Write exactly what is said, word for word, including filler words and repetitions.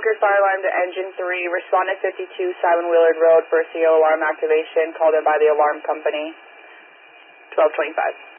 Concord Fire Alarm to Engine three. Respond at fifty-two Simon Willard Road for a C O alarm activation called in by the alarm company. twelve twenty-five.